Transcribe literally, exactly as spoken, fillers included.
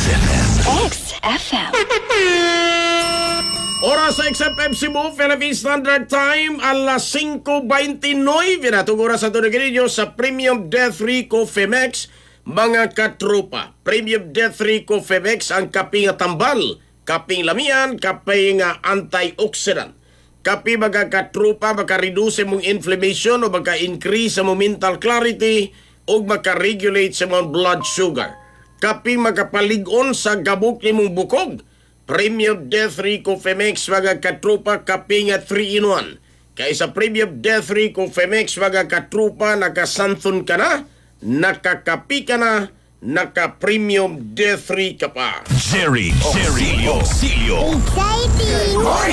X F M. Oras sa X F M Cebu, Philippine Standard Time, alas singko veintinueve na itong oras sa tunagin sa Premium Death Rico Femex, mga katropa. Premium Death Rico Femex ang kaping tambal, kaping lamian, kaping antioxidant. Kapi mga katropa, makareduce mong inflammation o maka-increase sa mong mental clarity o maka-regulate sa mong blood sugar. Kapi makapalig-on sa gabok ni mong bukog. Premium Death Rico Femex mga katropa kaping three in one. Kaysa Premium Death Rico Femex mga katropa nakasanthon ka na, nakakapi ka na, naka-Premium Death Rico ka pa. Jerry, Jerry, Oxilio. Exciting!